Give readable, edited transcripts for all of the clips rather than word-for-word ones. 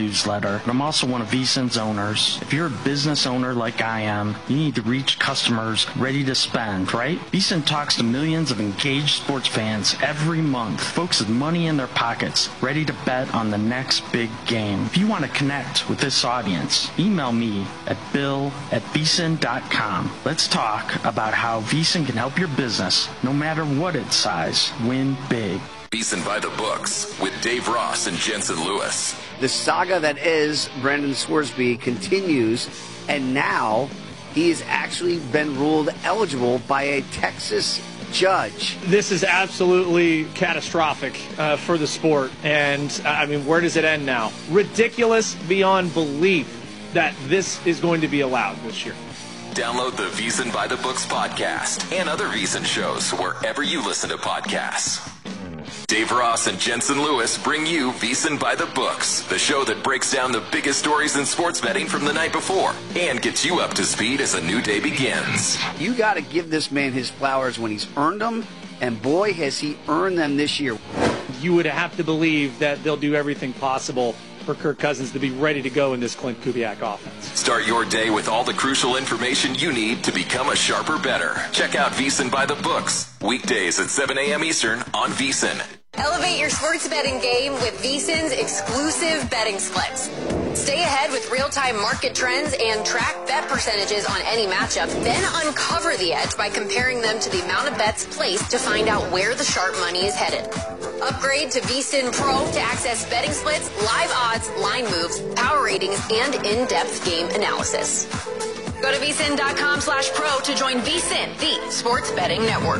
newsletter, but I'm also one of VSiN's owners. If you're a business owner like I am, you need to reach customers ready to spend, right? VSiN talks to millions of engaged sports fans every month, folks with money in their pockets, ready to bet on the next big game. If you want to connect with this audience, email me at bill@vsin.com. Let's talk about how VSiN can help your business, no matter what its size, win big. VSiN by the Books with Dave Ross and Jensen Lewis. The saga that is Brendan Scoresby continues, and now he has actually been ruled eligible by a Texas judge. This is absolutely catastrophic for the sport. And, where does it end now? Ridiculous beyond belief that this is going to be allowed this year. Download the VSiN by the Books podcast and other VSiN shows wherever you listen to podcasts. Dave Ross and Jensen Lewis bring you VSiN by the Books, the show that breaks down the biggest stories in sports betting from the night before and gets you up to speed as a new day begins. You got to give this man his flowers when he's earned them, and boy, has he earned them this year. You would have to believe that they'll do everything possible for Kirk Cousins to be ready to go in this Clint Kubiak offense. Start your day with all the crucial information you need to become a sharper bettor. Check out VSiN by the Books, weekdays at 7 a.m. Eastern on VSiN. Elevate your sports betting game with VSiN's exclusive betting splits. Stay ahead with real-time market trends and track bet percentages on any matchup, then uncover the edge by comparing them to the amount of bets placed to find out where the sharp money is headed. Upgrade to VSiN Pro to access betting splits, live odds, line moves, power ratings, and in-depth game analysis. Go to vsin.com/pro to join VSiN, the sports betting network.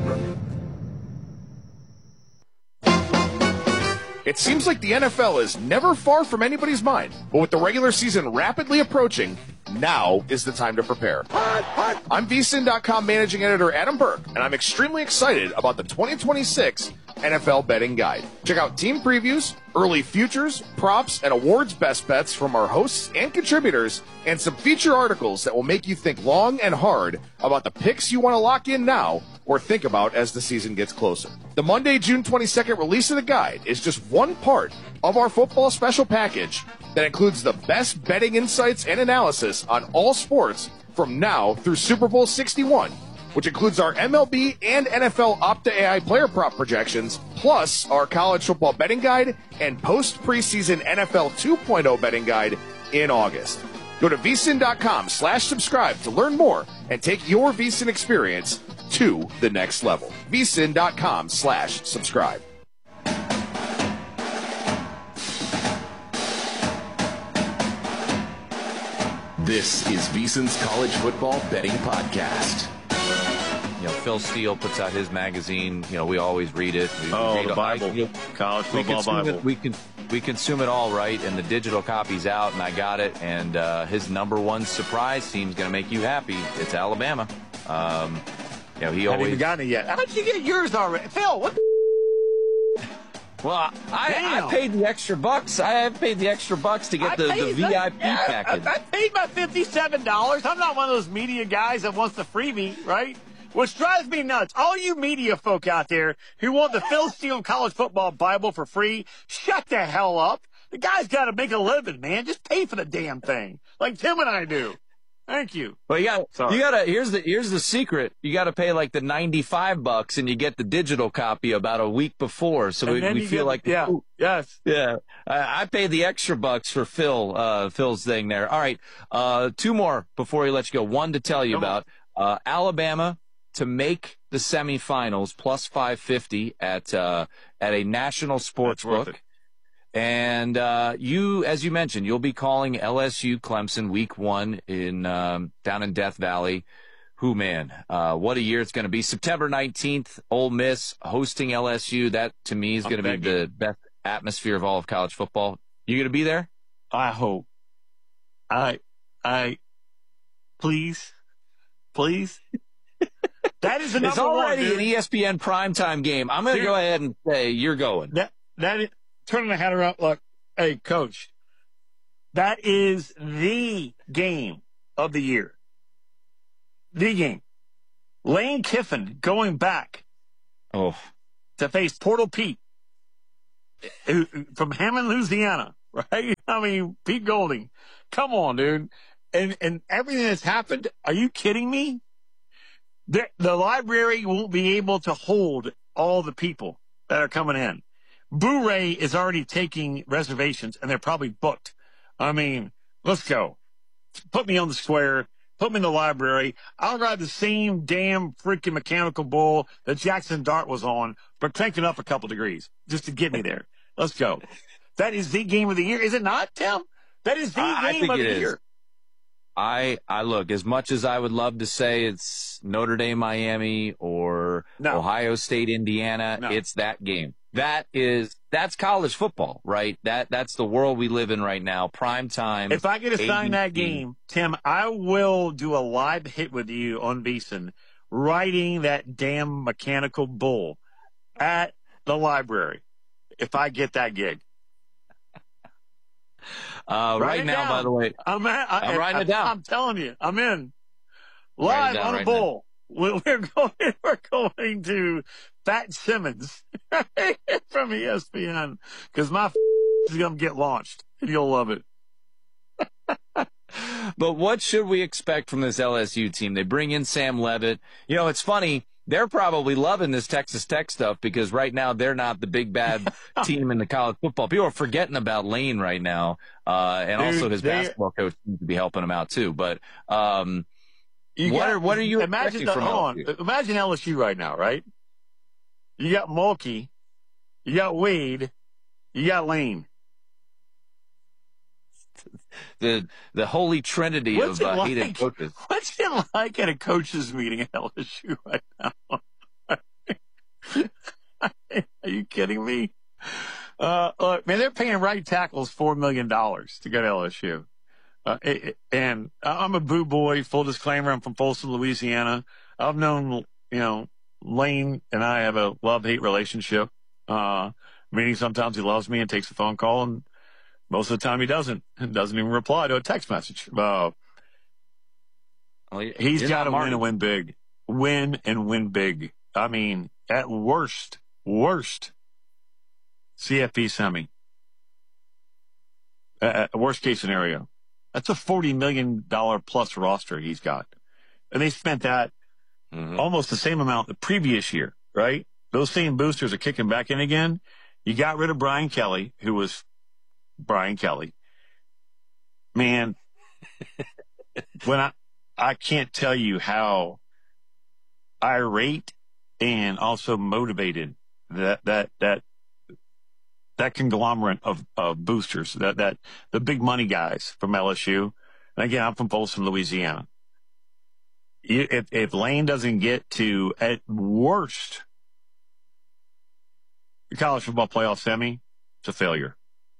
It seems like the NFL is never far from anybody's mind, but with the regular season rapidly approaching, now is the time to prepare. I'm VSiN.com managing editor Adam Burke, and I'm extremely excited about the 2026 NFL Betting Guide. Check out team previews, early futures, props, and awards best bets from our hosts and contributors, and some feature articles that will make you think long and hard about the picks you want to lock in now or think about as the season gets closer. The Monday, June 22nd release of the guide is just one part of our football special package that includes the best betting insights and analysis on all sports from now through Super Bowl 61, which includes our MLB and NFL Opta AI player prop projections, plus our college football betting guide and post-preseason NFL 2.0 betting guide in August. Go to vsin.com/subscribe to learn more and take your VSiN experience to the next level. vsin.com/subscribe. This is VSiN's College Football Betting Podcast. Phil Steele puts out his magazine. We always read it. We read the Bible, College Football Bible. We consume it all, right? And the digital copy's out, and I got it. And his number one surprise team's going to make you happy. It's Alabama. He haven't even gotten it yet. How did you get yours already, Phil? What? Well, I paid the extra bucks. I have paid the extra bucks to get the VIP package. I paid my $57. I'm not one of those media guys that wants the freebie, right? Which drives me nuts. All you media folk out there who want the Phil Steele College Football Bible for free, shut the hell up. The guy's got to make a living, man. Just pay for the damn thing, like Tim and I do. Thank you. Well, you gotta. Here's the secret. You gotta pay like the $95, and you get the digital copy about a week before. So we feel like yes. I paid the extra bucks for Phil's thing there. All right, two more before we let you go. One to tell you about Alabama to make the semifinals plus 550 at a national sports book. And as you mentioned, you'll be calling LSU Clemson week 1 in down in Death Valley. What a year it's going to be. September 19th, Ole Miss hosting LSU. That, to me, is going to be the best atmosphere of all of college football. You going to be there? I hope. Please. That is the number It's already one, an ESPN primetime game. I'm going to go ahead and say you're going. Turning the hat around, look, hey, Coach, that is the game of the year. The game. Lane Kiffin going back to face Portal Pete from Hammond, Louisiana, right? I mean, Pete Golding, come on, dude. And everything that's happened, are you kidding me? The library won't be able to hold all the people that are coming in. Boo Ray is already taking reservations, and they're probably booked. I mean, let's go. Put me on the square. Put me in the library. I'll ride the same damn freaking mechanical bull that Jackson Dart was on, but crank it up a couple degrees just to get me there. Let's go. That is the game of the year, is it not, Tim? That is the game of the year. I look, as much as I would love to say it's Notre Dame, Miami, or Ohio State, Indiana, it's that game. That's college football, right? That's the world we live in right now. Prime time. If I get assigned that game, Tim, I will do a live hit with you on VSiN, riding that damn mechanical bull at the library. If I get that gig. Right now, by the way, I'm writing it down. I'm telling you, I'm in live on a bull. We're going to Pat Simmons from ESPN because my is going to get launched. You'll love it. But what should we expect from this LSU team? They bring in Sam Leavitt. You know, it's funny. They're probably loving this Texas Tech stuff because right now they're not the big bad team in the college football. People are forgetting about Lane right now, and also his basketball coach seems to be helping him out too. But what are you expecting from LSU? Imagine LSU right now, right? You got Mulkey, you got Wade, you got Lane. The holy trinity of hated coaches. What's it like at a coaches meeting at LSU right now? Are you kidding me? Look, man, they're paying right tackles $4 million to go to LSU. And I'm a Boo boy. Full disclaimer, I'm from Folsom, Louisiana. I've known, Lane and I have a love-hate relationship. Meaning sometimes he loves me and takes a phone call, and most of the time he doesn't even reply to a text message. He's got to win and win big. Win and win big. I mean, at worst, CFP semi. Worst case scenario. That's a $40 million plus roster he's got. And they spent that almost the same amount the previous year, right? Those same boosters are kicking back in again. You got rid of Brian Kelly, who was Brian Kelly. Man, when I can't tell you how irate and also motivated that conglomerate of boosters, that the big money guys from LSU. And again, I'm from Folsom, Louisiana. If Lane doesn't get to, at worst, the college football playoff semi, it's a failure.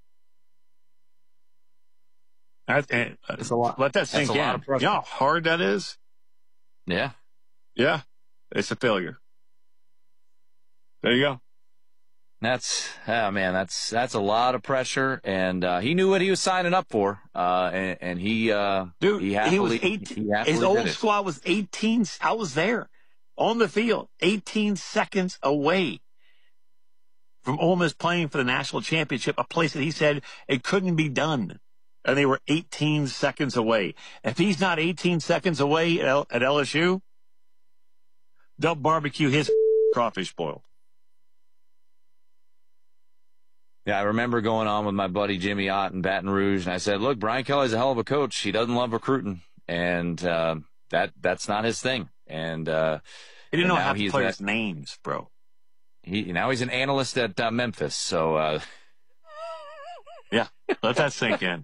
It's a lot. Let that sink in. You know how hard that is? Yeah. Yeah. It's a failure. There you go. That's a lot of pressure, and he knew what he was signing up for. And he was 18. His old squad was 18. I was there on the field, 18 seconds away from Ole Miss playing for the national championship, a place that he said it couldn't be done. And they were 18 seconds away. If he's not 18 seconds away at LSU, they'll barbecue his crawfish boiled. Yeah, I remember going on with my buddy Jimmy Ott in Baton Rouge, and I said, look, Brian Kelly's a hell of a coach. He doesn't love recruiting, and that's not his thing. And he didn't know how to players' names, bro. Now he's an analyst at Memphis, so yeah, let that sink in.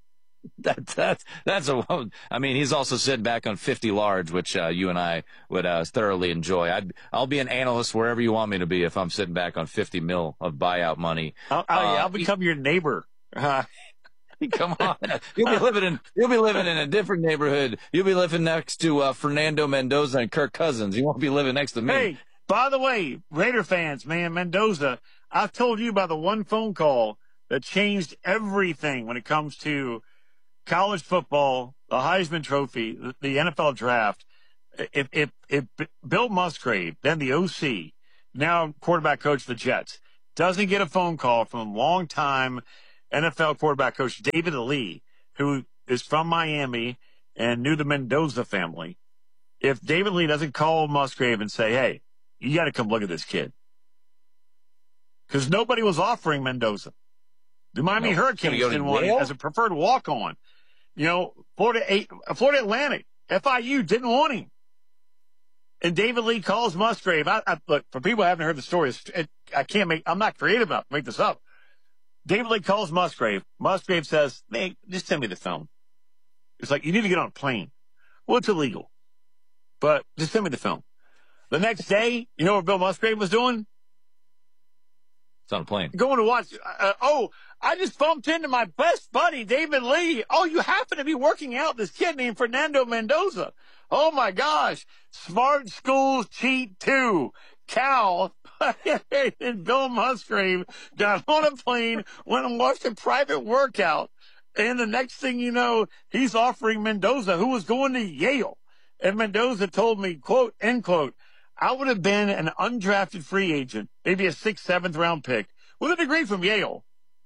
He's also sitting back on 50 large, which you and I would thoroughly enjoy. I'll be an analyst wherever you want me to be if I'm sitting back on 50 mil of buyout money. I'll become your neighbor. Come on, you'll be living in a different neighborhood. You'll be living next to Fernando Mendoza and Kirk Cousins. You won't be living next to me. Hey, by the way, Raider fans, man, Mendoza, I've told you about the one phone call that changed everything when it comes to college football, the Heisman Trophy, the NFL draft. If Bill Musgrave, then the OC, now quarterback coach of the Jets, doesn't get a phone call from a longtime NFL quarterback coach David Lee, who is from Miami and knew the Mendoza family, if David Lee doesn't call Musgrave and say, hey, you got to come look at this kid. Because nobody was offering Mendoza. The Miami Hurricanes didn't want him as a preferred walk-on. You know, Florida Atlantic, FIU didn't want him. And David Lee calls Musgrave. Look, for people who haven't heard the story, I'm not creative enough to make this up. David Lee calls Musgrave. Musgrave says, man, just send me the film. It's like, you need to get on a plane. Well, it's illegal. But just send me the film. The next day, you know what Bill Musgrave was doing? It's on a plane. Going to watch. I just bumped into my best buddy, David Lee. Oh, you happen to be working out this kid named Fernando Mendoza. Oh, my gosh. Smart schools cheat, too. Cal and Bill Musgrave got on a plane, went and watched a private workout. And the next thing you know, he's offering Mendoza, who was going to Yale. And Mendoza told me, quote, end quote, I would have been an undrafted free agent, maybe a 6th, 7th round pick, with a degree from Yale.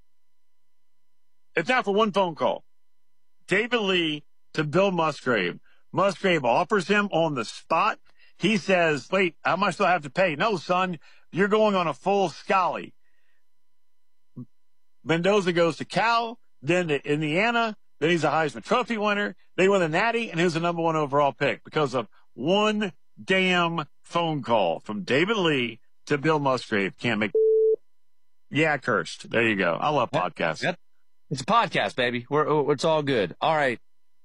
It's not for one phone call. David Lee to Bill Musgrave. Musgrave offers him on the spot. He says, wait, how much do I have to pay? No, son, you're going on a full Scully. Mendoza goes to Cal, then to Indiana, then he's a Heisman Trophy winner. They win the Natty, and he was the number 1 overall pick because of one damn phone call from David Lee to Bill Musgrave. Can't make. Yeah, cursed. There you go. I love podcasts. It's a podcast, baby. It's all good. All right.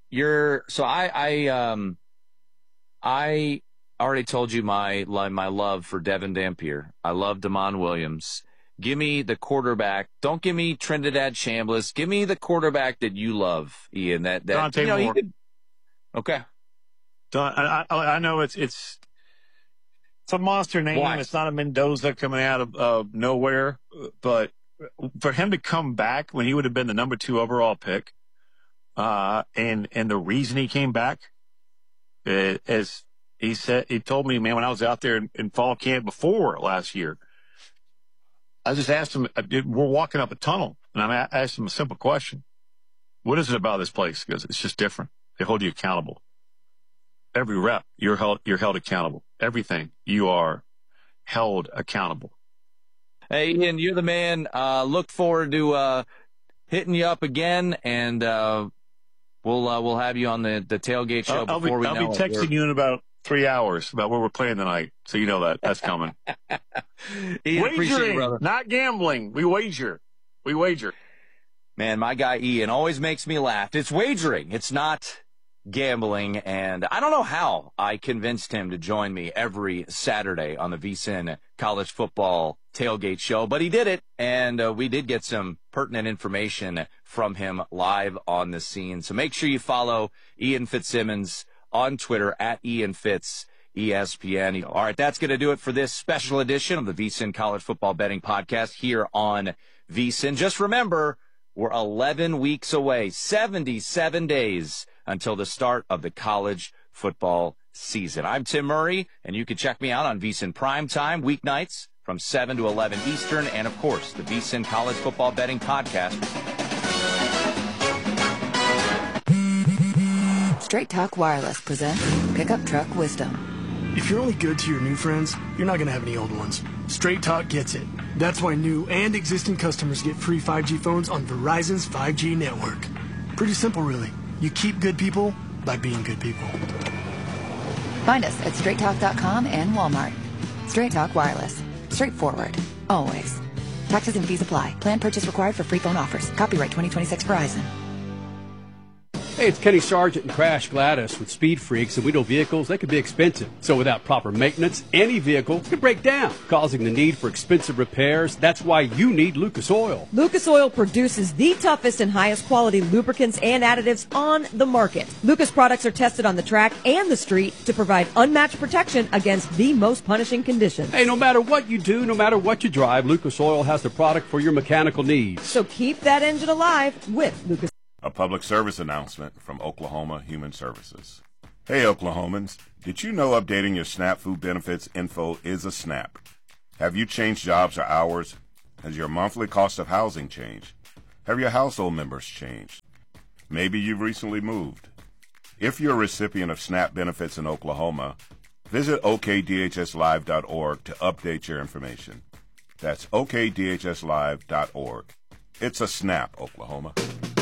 I already told you my love for Devin Dampier. I love Damon Williams. Give me the quarterback. Don't give me Trinidad Chambliss. Give me the quarterback that you love, Ian. Dante Moore. Okay. I know it's a monster name. Why? It's not a Mendoza coming out of nowhere, but for him to come back when he would have been the number 2 overall pick, and the reason he came back, as he said, he told me, man, when I was out there in fall camp before last year, I just asked him, we're walking up a tunnel, and I asked him a simple question. What is it about this place? Because it's just different. They hold you accountable. Every rep, you're held accountable. Everything, you are held accountable. Hey, Ian, you're the man. Look forward to hitting you up again, and we'll have you on the tailgate show I'll be texting you in about 3 hours about where we're playing tonight, so you know that's coming. Ian, wagering, brother. Not gambling. We wager. Man, my guy Ian always makes me laugh. It's wagering. It's not gambling, and I don't know how I convinced him to join me every Saturday on the VSiN College Football Tailgate Show, but he did it, and we did get some pertinent information from him live on the scene. So make sure you follow Ian Fitzsimmons on Twitter at IanFitzESPN. All right, that's going to do it for this special edition of the VSiN College Football Betting Podcast here on VSiN. Just remember, we're 11 weeks away, 77 days until the start of the college football season. I'm Tim Murray, and you can check me out on VSiN Primetime weeknights from 7 to 11 Eastern, and, of course, the VSiN College Football Betting Podcast. Straight Talk Wireless presents Pickup Truck Wisdom. If you're only good to your new friends, you're not going to have any old ones. Straight Talk gets it. That's why new and existing customers get free 5G phones on Verizon's 5G network. Pretty simple, really. You keep good people by being good people. Find us at straighttalk.com and Walmart. Straight Talk Wireless. Straightforward. Always. Taxes and fees apply. Plan purchase required for free phone offers. Copyright 2026 Verizon. Hey, it's Kenny Sargent and Crash Gladys with Speed Freaks, and we know vehicles, they can be expensive. So without proper maintenance, any vehicle could break down, causing the need for expensive repairs. That's why you need Lucas Oil. Lucas Oil produces the toughest and highest quality lubricants and additives on the market. Lucas products are tested on the track and the street to provide unmatched protection against the most punishing conditions. Hey, no matter what you do, no matter what you drive, Lucas Oil has the product for your mechanical needs. So keep that engine alive with Lucas. A public service announcement from Oklahoma Human Services. Hey, Oklahomans, did you know updating your SNAP food benefits info is a snap? Have you changed jobs or hours? Has your monthly cost of housing changed? Have your household members changed? Maybe you've recently moved. If you're a recipient of SNAP benefits in Oklahoma, visit okdhslive.org to update your information. That's okdhslive.org. It's a SNAP, Oklahoma.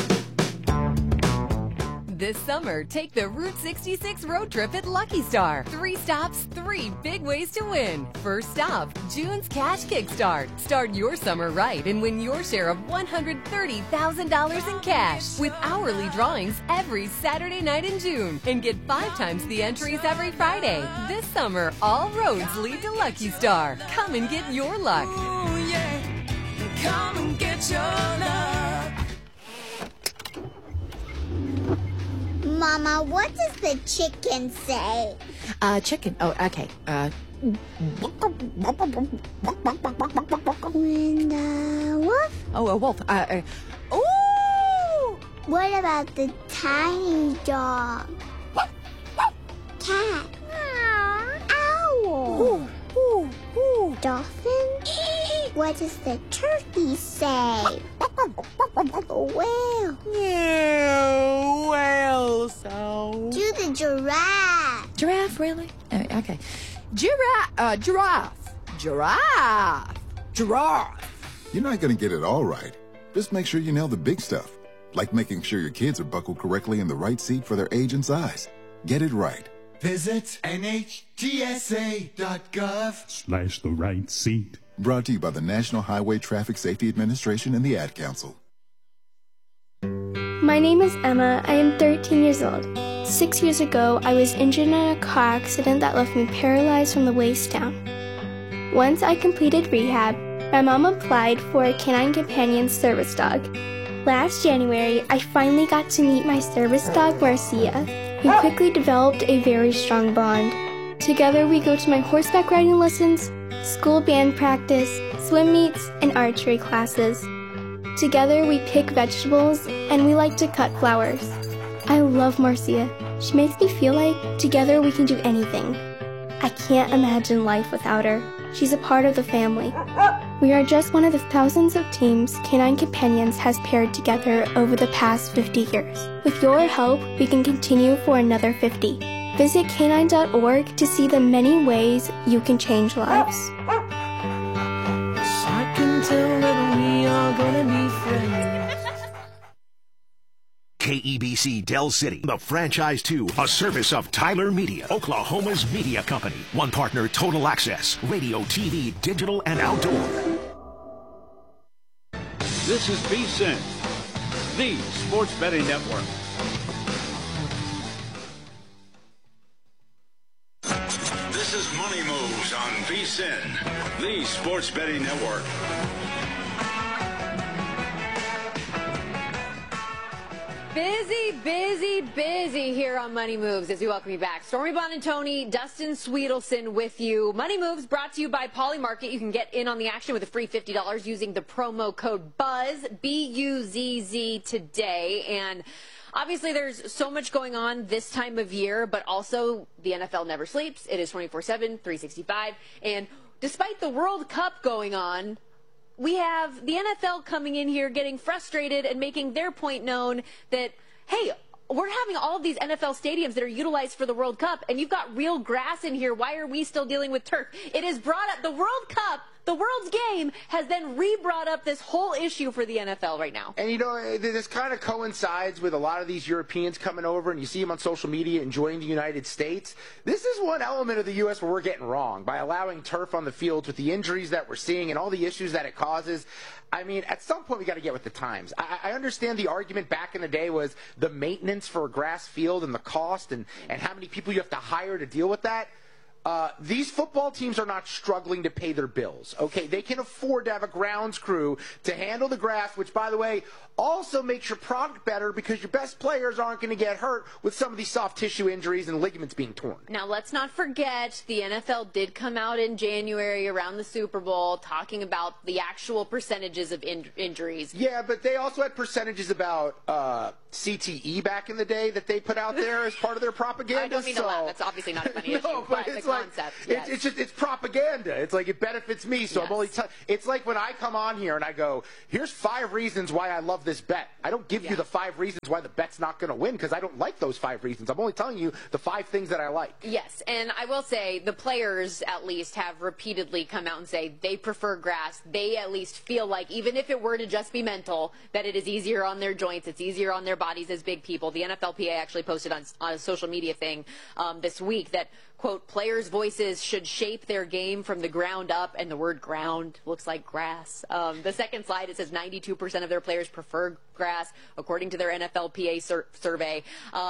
This summer, take the Route 66 road trip at Lucky Star. 3 stops, 3 big ways to win. First stop, June's Cash Kickstart. Start your summer right and win your share of $130,000 in cash with hourly drawings every Saturday night in June. And get 5 times the entries every Friday. This summer, all roads lead to Lucky Star. Come and get your luck. Ooh, yeah. Come and get your luck. Mama, what does the chicken say? Chicken. Oh, okay. When wolf? Oh, a wolf. Ooh! What about the tiny dog? Cat? Owl? Dolphin? What does the turkey say? Whale? Yeah, whale sound. Do the giraffe. Giraffe, really? Okay. Giraffe. You're not going to get it all right. Just make sure you nail the big stuff, like making sure your kids are buckled correctly in the right seat for their age and size. Get it right. Visit NHTSA.gov/the right seat. Brought to you by the National Highway Traffic Safety Administration and the Ad Council. My name is Emma. I am 13 years old. 6 years ago, I was injured in a car accident that left me paralyzed from the waist down. Once I completed rehab, my mom applied for a Canine Companion service dog. Last January, I finally got to meet my service dog, Marcia. We quickly developed a very strong bond. Together, we go to my horseback riding lessons, school band practice, swim meets, and archery classes. Together, we pick vegetables, and we like to cut flowers. I love Marcia. She makes me feel like together we can do anything. I can't imagine life without her. She's a part of the family. We are just one of the thousands of teams Canine Companions has paired together over the past 50 years. With your help, we can continue for another 50. Visit canine.org to see the many ways you can change lives. I can tell that we are gonna be friends. KEBC Del City, the franchise 2, a service of Tyler Media, Oklahoma's media company. One partner, Total Access, radio, TV, digital, and outdoor. This is VSiN, the sports betting network. This is Money Moves on VSiN, the sports betting network. Busy here on Money Moves as we welcome you back. Stormy Buonantony, Dustin Sweetelson with you. Money Moves brought to you by Polymarket. You can get in on the action with a free $50 using the promo code BUZZ, B-U-Z-Z, today. And obviously there's so much going on this time of year, but also the NFL never sleeps. It is 24/7, 365. And despite the World Cup going on, we have the NFL coming in here getting frustrated and making their point known that, hey, we're having all of these NFL stadiums that are utilized for the World Cup, and you've got real grass in here. Why are we still dealing with turf? It is brought up, the World Cup, the world's game, has then re-brought up this whole issue for the NFL right now. And, you know, this kind of coincides with a lot of these Europeans coming over, and you see them on social media enjoying the United States. This is one element of the U.S. where we're getting wrong by allowing turf on the fields with the injuries that we're seeing and all the issues that it causes. I mean, at some point we got to get with the times. I understand the argument back in the day was the maintenance for a grass field and the cost and how many people you have to hire to deal with that. These football teams are not struggling to pay their bills, okay? They can afford to have a grounds crew to handle the grass, which, by the way, also makes your product better because your best players aren't going to get hurt with some of these soft tissue injuries and ligaments being torn. Now, let's not forget the NFL did come out in January around the Super Bowl talking about the actual percentages of injuries. Yeah, but they also had percentages about CTE back in the day that they put out there as part of their propaganda. I don't mean to laugh. That's obviously not a funny issue. But it's concept. Yes. It's propaganda. It's like it benefits me, so I'm only it's like when I come on here and I go, here's 5 reasons why I love this bet. I don't give you the 5 reasons why the bet's not going to win because I don't like those 5 reasons. I'm only telling you the 5 things that I like. Yes, and I will say the players at least have repeatedly come out and say they prefer grass. They at least feel like, even if it were to just be mental, that it is easier on their joints, it's easier on their bodies as big people. The NFLPA actually posted on a social media thing this week that, quote, players' voices should shape their game from the ground up, and the word ground looks like grass. The second slide, it says 92% of their players prefer grass, according to their NFLPA survey.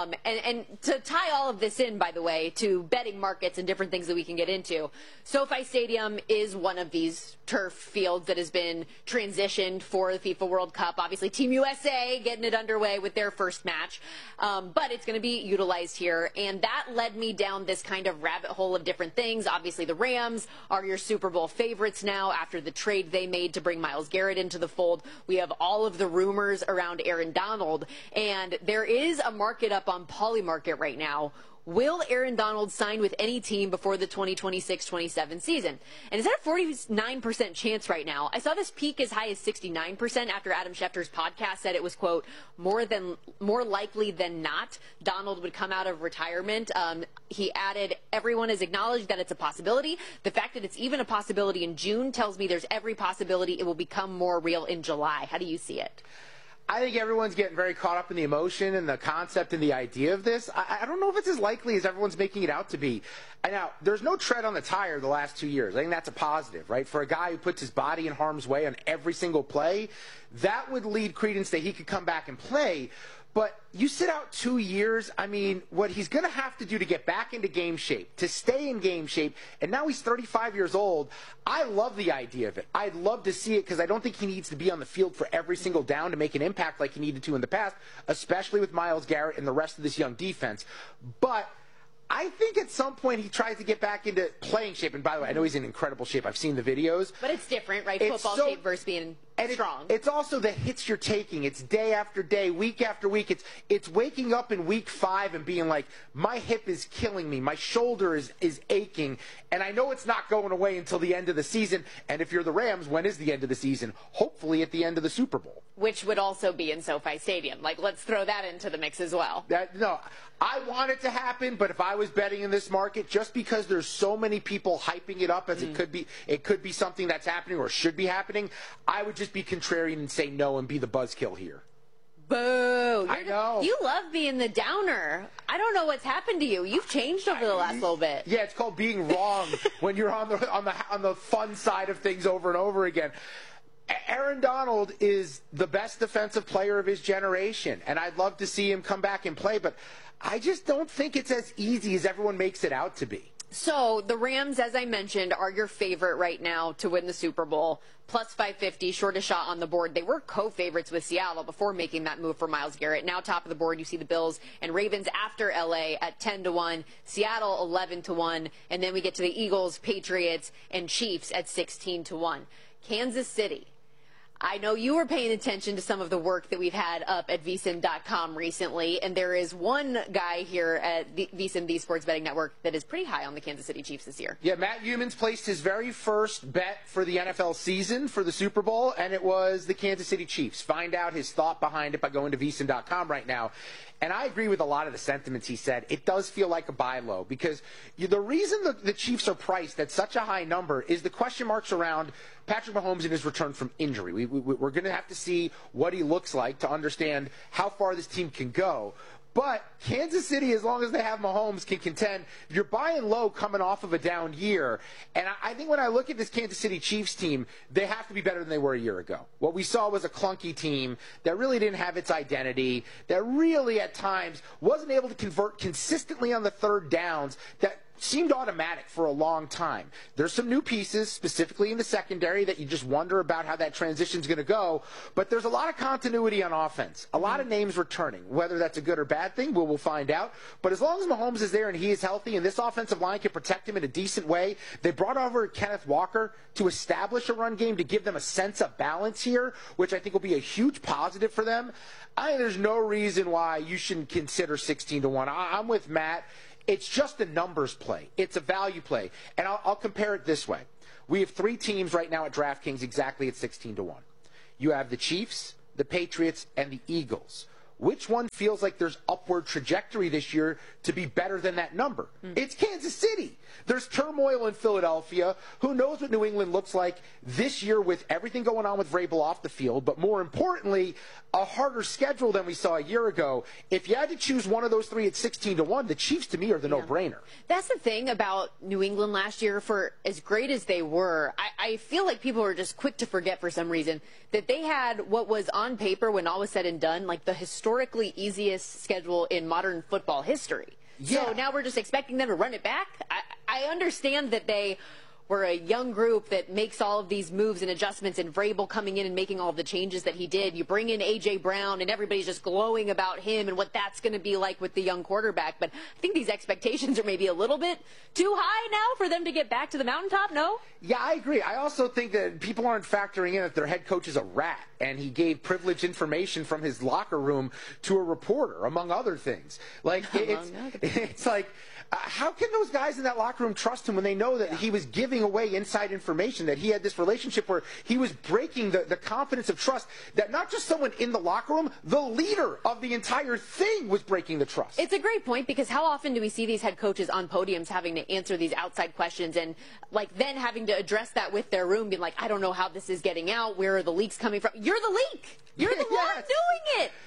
And to tie all of this in, by the way, to betting markets and different things that we can get into, SoFi Stadium is one of these turf fields that has been transitioned for the FIFA World Cup. Obviously, Team USA getting it underway with their first match, but it's going to be utilized here, and that led me down this kind of rabbit hole of different things. Obviously, the Rams are your Super Bowl favorites now after the trade they made to bring Myles Garrett into the fold. We have all of the rumors around Aaron Donald, and there is a market up on Polymarket right now. Will Aaron Donald sign with any team before the 2026-27 season? And it's at a 49% chance right now. I saw this peak as high as 69% after Adam Schefter's podcast said it was, quote, more likely than not Donald would come out of retirement. He added, everyone has acknowledged that it's a possibility. The fact that it's even a possibility in June tells me there's every possibility it will become more real in July. How do you see it? I think everyone's getting very caught up in the emotion and the concept and the idea of this. I don't know if it's as likely as everyone's making it out to be. Now, there's no tread on the tire the last 2 years. I think that's a positive, right? For a guy who puts his body in harm's way on every single play, that would lead credence that he could come back and play. But you sit out 2 years, I mean, what he's going to have to do to get back into game shape, to stay in game shape, and now he's 35 years old, I love the idea of it. I'd love to see it because I don't think he needs to be on the field for every single down to make an impact like he needed to in the past, especially with Myles Garrett and the rest of this young defense. But I think at some point he tries to get back into playing shape. And by the way, I know he's in incredible shape. I've seen the videos. But it's different, right? Football shape versus being strong. It's also the hits you're taking. It's day after day, week after week. It's waking up in week 5 and being like, my hip is killing me. My shoulder is aching. And I know it's not going away until the end of the season. And if you're the Rams, when is the end of the season? Hopefully at the end of the Super Bowl. Which would also be in SoFi Stadium. Like, let's throw that into the mix as well. No, I want it to happen, but if I was betting in this market, just because there's so many people hyping it up as it could be something that's happening or should be happening, I would just be contrarian and say no and be the buzzkill here. Boo! I know. You love being the downer. I don't know what's happened to you. You've changed over the last little bit. Yeah, it's called being wrong when you're on the fun side of things over and over again. Aaron Donald is the best defensive player of his generation, and I'd love to see him come back and play, but I just don't think it's as easy as everyone makes it out to be. So the Rams, as I mentioned, are your favorite right now to win the Super Bowl. Plus 550, shortest shot on the board. They were co-favorites with Seattle before making that move for Myles Garrett. Now top of the board, you see the Bills and Ravens after LA at 10-1, Seattle 11-1, and then we get to the Eagles, Patriots, and Chiefs at 16-1. Kansas City. I know you were paying attention to some of the work that we've had up at VSiN.com recently, and there is one guy here at VSiN, the Sports Betting Network, that is pretty high on the Kansas City Chiefs this year. Yeah, Matt Youmans placed his very first bet for the NFL season for the Super Bowl, and it was the Kansas City Chiefs. Find out his thought behind it by going to VSiN.com right now. And I agree with a lot of the sentiments he said. It does feel like a buy low because the reason the Chiefs are priced at such a high number is the question marks around Patrick Mahomes and his return from injury. We're going to have to see what he looks like to understand how far this team can go. But Kansas City, as long as they have Mahomes, can contend. You're buying low coming off of a down year. And I think when I look at this Kansas City Chiefs team, they have to be better than they were a year ago. What we saw was a clunky team that really didn't have its identity, that really at times wasn't able to convert consistently on the third downs, that seemed automatic for a long time. There's some new pieces, specifically in the secondary, that you just wonder about how that transition's going to go. But there's a lot of continuity on offense. A lot of names returning. Whether that's a good or bad thing, we'll find out. But as long as Mahomes is there and he is healthy and this offensive line can protect him in a decent way, they brought over Kenneth Walker to establish a run game to give them a sense of balance here, which I think will be a huge positive for them. There's no reason why you shouldn't consider 16-1. I'm with Matt. It's just a numbers play. It's a value play. And I'll compare it this way. We have 3 teams right now at DraftKings exactly at 16-1. You have the Chiefs, the Patriots, and the Eagles. Which one feels like there's upward trajectory this year to be better than that number? It's Kansas City. There's turmoil in Philadelphia. Who knows what New England looks like this year with everything going on with Vrabel off the field, but more importantly, a harder schedule than we saw a year ago. If you had to choose one of those 3 at 16-1, the Chiefs to me are the no-brainer. That's the thing about New England last year. For as great as they were, I feel like people were just quick to forget for some reason that they had what was on paper, when all was said and done, like the historically easiest schedule in modern football history. Yeah. So now we're just expecting them to run it back. I understand that they were a young group that makes all of these moves and adjustments, and Vrabel coming in and making all of the changes that he did. You bring in A.J. Brown, and everybody's just glowing about him and what that's going to be like with the young quarterback. But I think these expectations are maybe a little bit too high now for them to get back to the mountaintop, no? Yeah, I agree. I also think that people aren't factoring in that their head coach is a rat, and he gave privileged information from his locker room to a reporter, among other things. Like, it's like, how can those guys in that locker room trust him when they know that he was giving away inside information, that he had this relationship where he was breaking the confidence of trust, that not just someone in the locker room, the leader of the entire thing was breaking the trust? It's a great point, because how often do we see these head coaches on podiums having to answer these outside questions, and like then having to address that with their room, being like, I don't know how this is getting out. Where are the leaks coming from? You're the leak. You're the one doing it.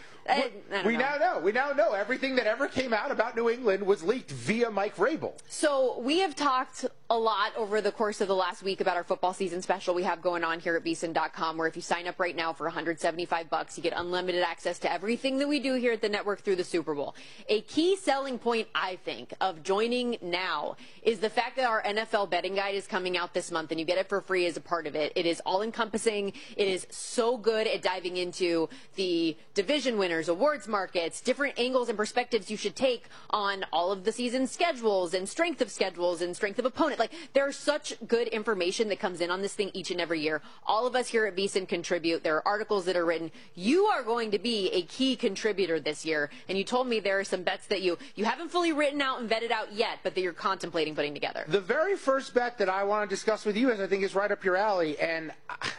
We now know everything that ever came out about New England was leaked via Mike Vrabel. So we have talked a lot over the course of the last week about our football season special we have going on here at VSiN.com, where if you sign up right now for $175, you get unlimited access to everything that we do here at the network through the Super Bowl. A key selling point, I think, of joining now is the fact that our NFL betting guide is coming out this month, and you get it for free as a part of it. It is all-encompassing. It is so good at diving into the division winners, awards markets, different angles and perspectives you should take on all of the season schedules and strength of schedules and strength of opponent. Like, there's such good information that comes in on this thing each and every year. All of us here at VSiN contribute. There are articles that are written. You are going to be a key contributor this year, and you told me there are some bets that you haven't fully written out and vetted out yet, but that you're contemplating putting together. The very first bet that I want to discuss with you is, I think, is right up your alley, and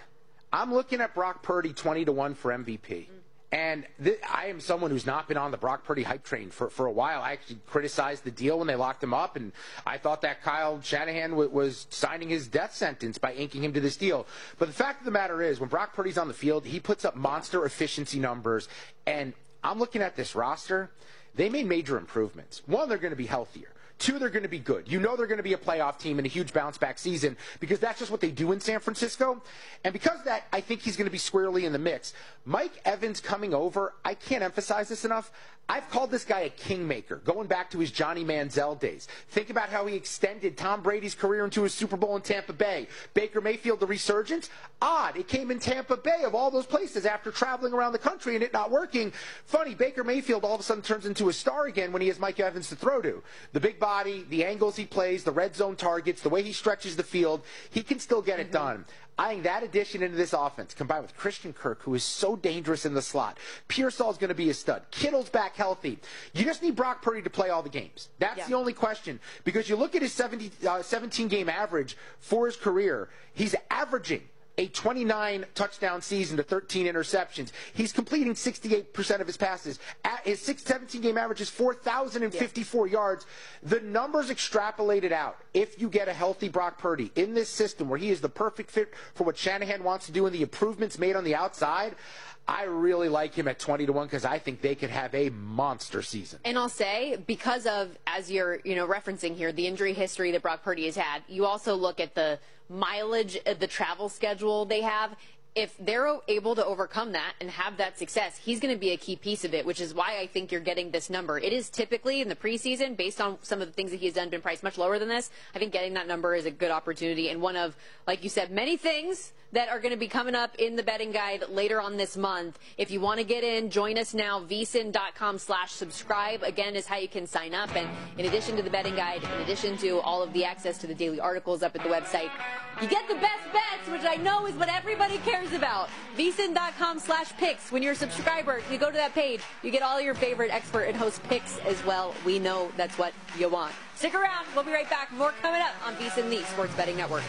I'm looking at Brock Purdy 20-1 for MVP. And I am someone who's not been on the Brock Purdy hype train for a while. I actually criticized the deal when they locked him up, and I thought that Kyle Shanahan was signing his death sentence by inking him to this deal. But the fact of the matter is, when Brock Purdy's on the field, he puts up monster efficiency numbers. And I'm looking at this roster. They made major improvements. One, they're going to be healthier. Two, they're going to be good. You know they're going to be a playoff team in a huge bounce-back season, because that's just what they do in San Francisco. And because of that, I think he's going to be squarely in the mix. Mike Evans coming over, I can't emphasize this enough. I've called this guy a kingmaker, going back to his Johnny Manziel days. Think about how he extended Tom Brady's career into his Super Bowl in Tampa Bay. Baker Mayfield, the resurgence? Odd. It came in Tampa Bay, of all those places, after traveling around the country and it not working. Funny, Baker Mayfield all of a sudden turns into a star again when he has Mike Evans to throw to. The big body, the angles he plays, the red zone targets, the way he stretches the field, he can still get it done. Eyeing that addition into this offense, combined with Christian Kirk, who is so dangerous in the slot. Pearsall's going to be a stud. Kittle's back healthy. You just need Brock Purdy to play all the games. That's the only question. Because you look at his 17-game average for his career, he's averaging a 29 touchdown season to 13 interceptions. He's completing 68% of his passes. His 17-game average is 4,054 yards. The numbers extrapolated out. If you get a healthy Brock Purdy in this system where he is the perfect fit for what Shanahan wants to do and the improvements made on the outside, I really like him at 20-1 because I think they could have a monster season. And I'll say, because of, as you're referencing here, the injury history that Brock Purdy has had, you also look at the mileage, the travel schedule they have. If they're able to overcome that and have that success, he's going to be a key piece of it, which is why I think you're getting this number. It is typically in the preseason, based on some of the things that he has done, been priced much lower than this. I think getting that number is a good opportunity, and one of, like you said, many things that are going to be coming up in the betting guide later on this month. If you want to get in, join us now. VSiN.com/subscribe, again, is how you can sign up. And in addition to the betting guide, in addition to all of the access to the daily articles up at the website, you get the best bets picks, which I know is what everybody cares about. VSiN.com/picks. When you're a subscriber, you go to that page, you get all your favorite expert and host picks as well. We know that's what you want. Stick around. We'll be right back. More coming up on VSiN, the Sports Betting Network.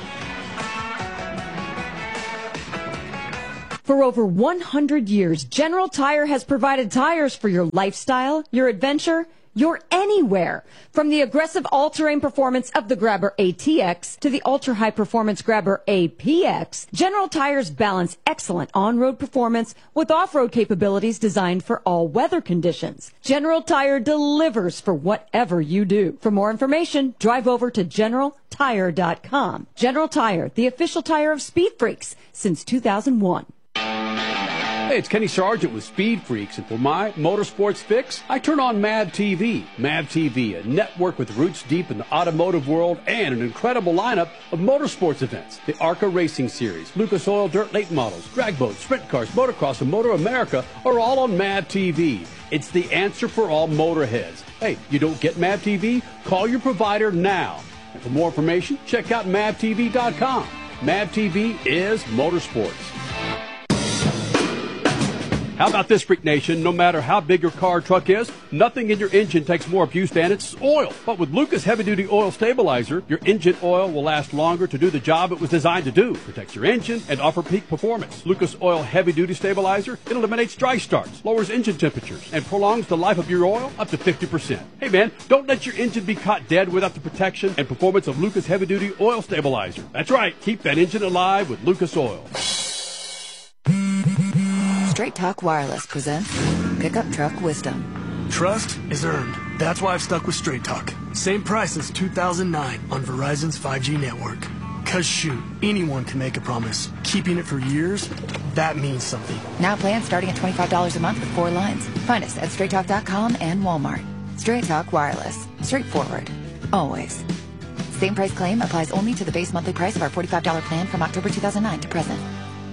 For over 100 years, General Tire has provided tires for your lifestyle, your adventure, your anywhere. From the aggressive all-terrain performance of the Grabber ATX to the ultra-high performance Grabber APX, General Tires balance excellent on-road performance with off-road capabilities designed for all weather conditions. General Tire delivers for whatever you do. For more information, drive over to GeneralTire.com. General Tire, the official tire of Speed Freaks since 2001. Hey, it's Kenny Sargent with Speed Freaks, and for my motorsports fix, I turn on MAV TV. MAV TV, a network with roots deep in the automotive world and an incredible lineup of motorsports events. The ARCA Racing Series, Lucas Oil Dirt Late Models, drag boats, sprint cars, motocross, and Motor America are all on MAV TV. It's the answer for all motorheads. Hey, you don't get MAV TV? Call your provider now. And for more information, check out MAVTV.com. MAV TV is motorsports. How about this, Freak Nation? No matter how big your car or truck is, nothing in your engine takes more abuse than its oil. But with Lucas Heavy Duty Oil Stabilizer, your engine oil will last longer to do the job it was designed to do. Protects your engine and offer peak performance. Lucas Oil Heavy Duty Stabilizer, it eliminates dry starts, lowers engine temperatures, and prolongs the life of your oil up to 50%. Hey man, don't let your engine be caught dead without the protection and performance of Lucas Heavy Duty Oil Stabilizer. That's right, keep that engine alive with Lucas Oil. Straight Talk Wireless presents Pickup Truck Wisdom. Trust is earned. That's why I've stuck with Straight Talk. Same price as 2009 on Verizon's 5G network. Cause shoot, anyone can make a promise. Keeping it for years, that means something. Now plans starting at $25 a month with 4 lines. Find us at StraightTalk.com and Walmart. Straight Talk Wireless. Straightforward. Always. Same price claim applies only to the base monthly price of our $45 plan from October 2009 to present.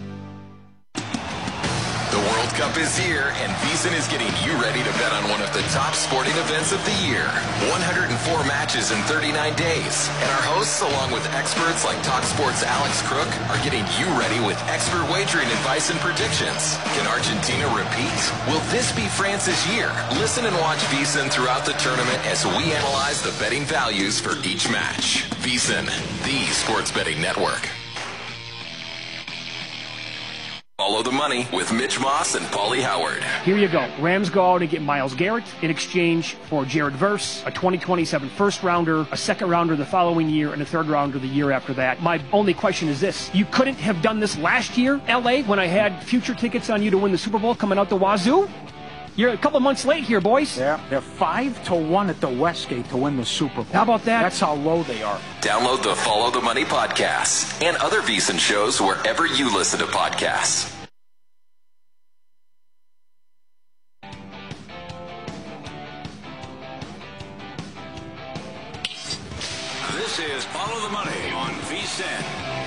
The World Cup is here, and VSiN is getting you ready to bet on one of the top sporting events of the year. 104 matches in 39 days. And our hosts, along with experts like Talk Sports' Alex Crook, are getting you ready with expert wagering advice and predictions. Can Argentina repeat? Will this be France's year? Listen and watch VSiN throughout the tournament as we analyze the betting values for each match. VSiN, the Sports Betting Network. Follow the money with Mitch Moss and Paulie Howard. Here you go. Rams go out and get Myles Garrett in exchange for Jared Verse, a 2027 first rounder, a second rounder the following year, and a third rounder the year after that. My only question is this. You couldn't have done this last year, LA, when I had future tickets on you to win the Super Bowl coming out the wazoo? You're a couple months late here, boys. Yeah, they're 5-1 at the Westgate to win the Super Bowl. How about that? That's how low they are. Download the Follow the Money podcast and other VSiN shows wherever you listen to podcasts. This is Follow the Money on VSiN.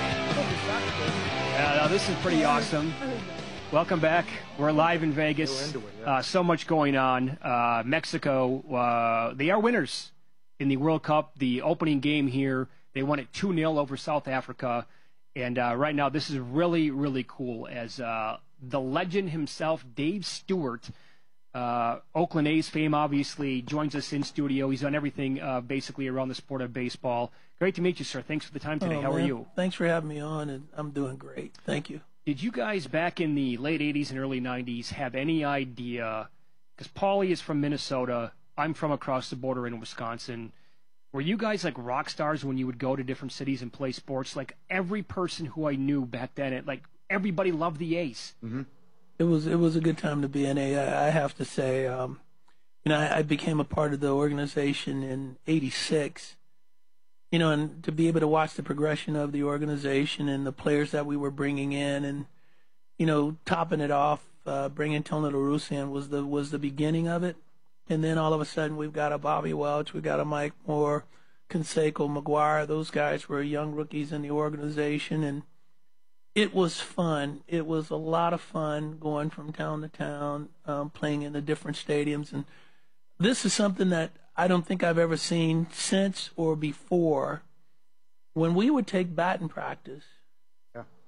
Now this is pretty awesome. Welcome back. We're live in Vegas. So much going on. Mexico, they are winners in the World Cup. The opening game here, they won it 2-0 over South Africa. And right now, this is really, really cool as the legend himself, Dave Stewart, Oakland A's fame, obviously, joins us in studio. He's done everything basically around the sport of baseball. Great to meet you, sir. Thanks for the time today. How are you? Thanks for having me on, and I'm doing great. Thank you. Did you guys back in the late 80s and early 90s have any idea, because Paulie is from Minnesota, I'm from across the border in Wisconsin, were you guys like rock stars when you would go to different cities and play sports? Like every person who I knew back then, everybody loved the A's. Mm-hmm. It was a good time to be an A. I have to say, I became a part of the organization in '86. And to be able to watch the progression of the organization and the players that we were bringing in, and topping it off, bringing Tony La Russa in was the beginning of it. And then all of a sudden we've got a Bobby Welch, we've got a Mike Moore, Canseco, McGuire. Those guys were young rookies in the organization, and it was fun. It was a lot of fun going from town to town, playing in the different stadiums. And this is something that I don't think I've ever seen since or before. When we would take batting practice,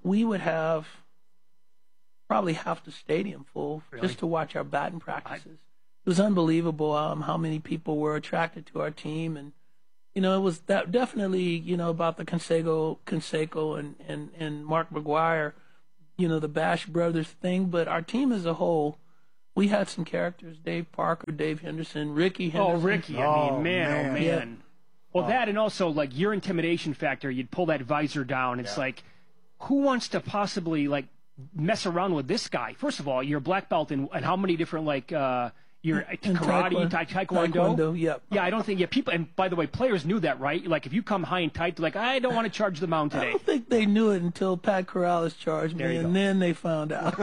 we would have probably half the stadium full just to watch our batting practices. It was unbelievable how many people were attracted to our team, and it was definitely about the Canseco and Mark McGuire, the Bash brothers thing. But our team as a whole, we had some characters: Dave Parker, Dave Henderson, Ricky Henderson. Oh, Ricky! I mean, man. Yeah. Well, that and also like your intimidation factor. You'd pull that visor down. It's like, who wants to possibly like mess around with this guy? First of all, you're a black belt in how many different you're karate, taekwondo. Yep. Yeah, I don't think people. And by the way, players knew that, right? Like if you come high and tight, they're like, I don't want to charge the mound today. I don't think they knew it until Pat Corrales charged me, and then they found out.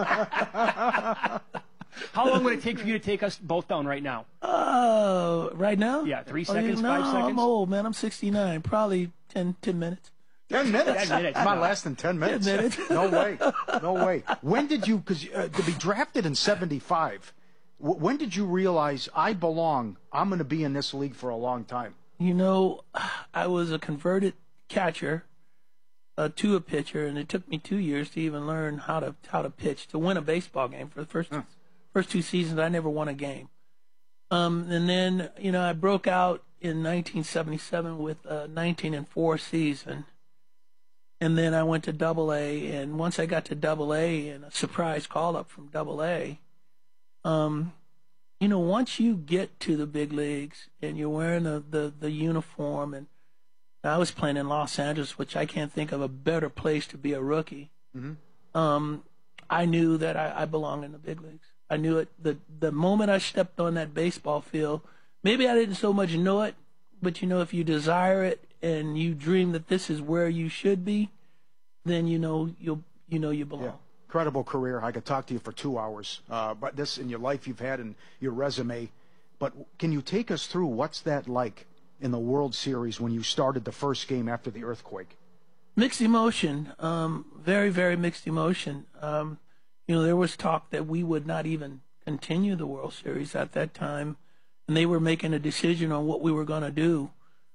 How long would it take for you to take us both down right now? Right now? Yeah, 3 seconds, 5 seconds. I'm old, man. I'm 69. Probably 10 minutes. 10 minutes? 10 minutes. Not less than 10 minutes. 10 minutes. No way. No way. When did you, because to be drafted in 75, when did you realize I belong, I'm going to be in this league for a long time? I was a converted catcher to a pitcher, and it took me 2 years to even learn how to pitch, to win a baseball game. For the first 2 seasons, I never won a game. And then, I broke out in 1977 with a 19-4 season. And then I went to Double-A, and once I got to Double-A and a surprise call-up from Double-A, once you get to the big leagues and you're wearing the uniform, and I was playing in Los Angeles, which I can't think of a better place to be a rookie. Mm-hmm. I knew that I belonged in the big leagues. I knew it the moment I stepped on that baseball field. Maybe I didn't so much know it, but if you desire it and you dream that this is where you should be, then you belong. Yeah. Incredible career. I could talk to you for 2 hours, but this in your life you've had and your resume. But can you take us through what's that like in the World Series when you started the first game after the earthquake? Mixed emotion, very, very mixed emotion. There was talk that we would not even continue the World Series at that time, and they were making a decision on what we were going to do.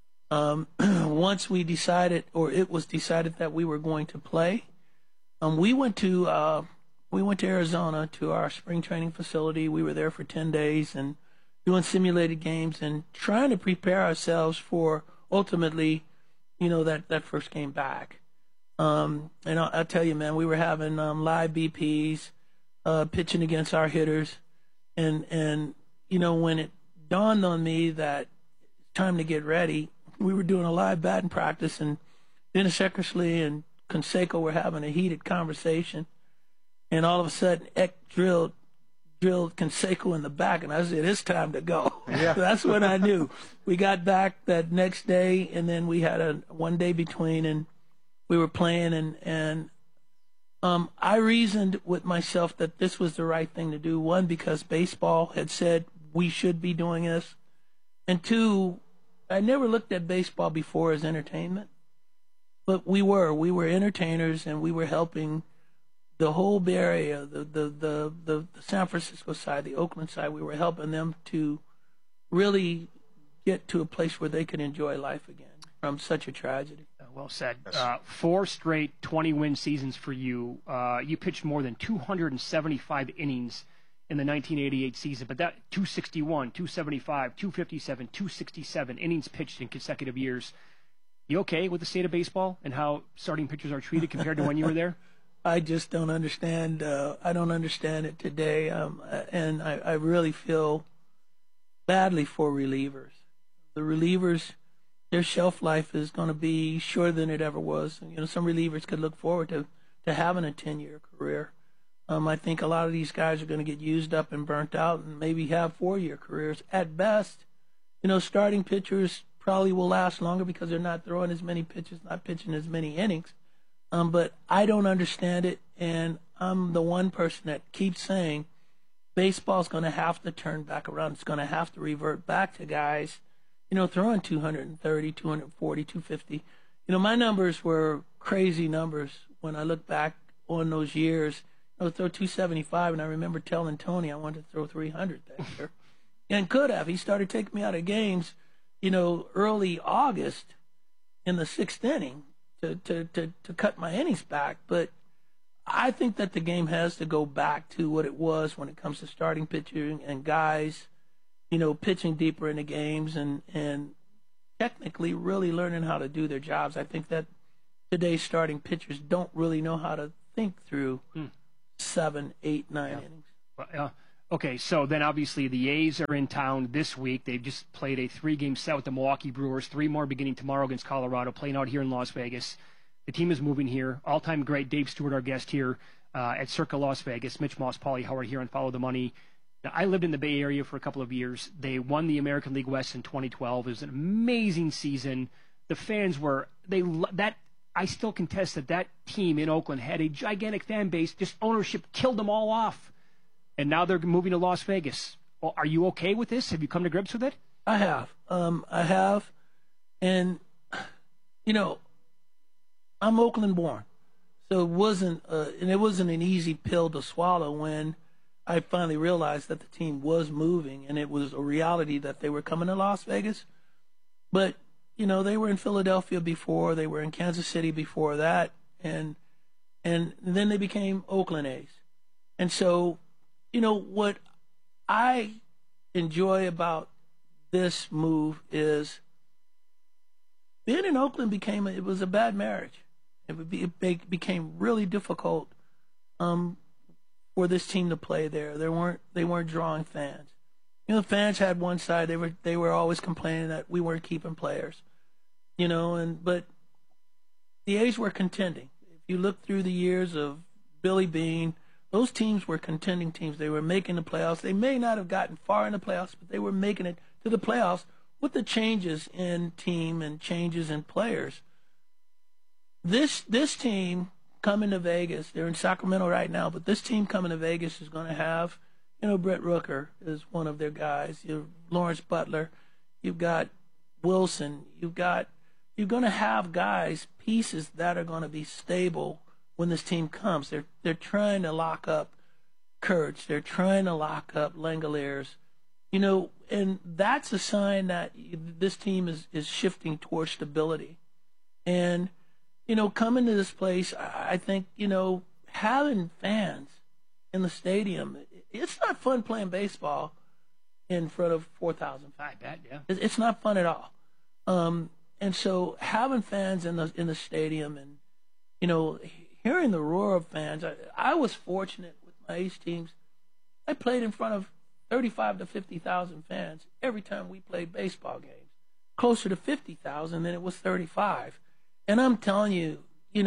Once we decided, or it was decided that we were going to play, we went to Arizona to our spring training facility. We were there for 10 days and doing simulated games and trying to prepare ourselves for ultimately, that first game back. And I'll tell you, man, we were having live BPs, pitching against our hitters, and when it dawned on me that it's time to get ready, we were doing a live batting practice, and Dennis Eckersley and Canseco were having a heated conversation, and all of a sudden Eck drilled Canseco in the back, and I said, it's time to go. Yeah. That's when I knew. We got back that next day, and then we had a 1 day between, and we were playing, and I reasoned with myself that this was the right thing to do. One, because baseball had said we should be doing this, and two, I never looked at baseball before as entertainment, but we were entertainers, and we were helping the whole Bay Area, the San Francisco side, the Oakland side. We were helping them to really get to a place where they could enjoy life again from such a tragedy. Well said. 4 straight 20-win seasons for you. You pitched more than 275 innings in the 1988 season, but that 261, 275, 257, 267 innings pitched in consecutive years. You okay with the state of baseball and how starting pitchers are treated compared to when you were there? I just don't understand. I don't understand it today, and I really feel badly for relievers. The relievers, their shelf life is going to be shorter than it ever was. Some relievers could look forward to having a 10-year career. I think a lot of these guys are going to get used up and burnt out and maybe have 4-year careers at best. Starting pitchers probably will last longer because they're not throwing as many pitches, not pitching as many innings. But I don't understand it, and I'm the one person that keeps saying baseball's going to have to turn back around. It's going to have to revert back to guys, throwing 230, 240, 250. My numbers were crazy numbers when I look back on those years. I would throw 275, and I remember telling Tony I wanted to throw 300 that year. And could have. He started taking me out of games, early August in the 6th inning. to cut my innings back, but I think that the game has to go back to what it was when it comes to starting pitching and guys, pitching deeper into games and technically really learning how to do their jobs. I think that today's starting pitchers don't really know how to think through 7, 8, 9 innings. Well, okay, so then obviously the A's are in town this week. They've just played a 3-game set with the Milwaukee Brewers, 3 more beginning tomorrow against Colorado, playing out here in Las Vegas. The team is moving here. All-time great Dave Stewart, our guest here at Circa Las Vegas. Mitch Moss, Paulie Howard here on Follow the Money. Now, I lived in the Bay Area for a couple of years. They won the American League West in 2012. It was an amazing season. The fans were I still contest that team in Oakland had a gigantic fan base. Just ownership killed them all off. And now they're moving to Las Vegas. Well, are you okay with this? Have you come to grips with it? I have. And, I'm Oakland born. So it wasn't an easy pill to swallow when I finally realized that the team was moving and it was a reality that they were coming to Las Vegas. But, they were in Philadelphia before, they were in Kansas City before that, and then they became Oakland A's. And so, what I enjoy about this move is being in Oakland it was a bad marriage. It became really difficult for this team to play there. They weren't drawing fans. The fans had one side. They were always complaining that we weren't keeping players. But the A's were contending. If you look through the years of Billy Beane, those teams were contending teams. They were making the playoffs. They may not have gotten far in the playoffs, but they were making it to the playoffs with the changes in team and changes in players. This team coming to Vegas, they're in Sacramento right now, but this team coming to Vegas is going to have, Brett Rooker is one of their guys. You have Lawrence Butler. You've got Wilson. You're going to have guys, pieces that are going to be stable when this team comes. They're trying to lock up Kurtz. They're trying to lock up Langoliers. And that's a sign that this team is shifting towards stability. And, coming to this place, I think, having fans in the stadium, it's not fun playing baseball in front of 4,000 fans. I bet, yeah. It's not fun at all. And so having fans in the stadium and, hearing the roar of fans, I was fortunate with my A's teams. I played in front of 35 to 50,000 fans every time we played baseball games, closer to 50,000 than it was 35. And I'm telling you,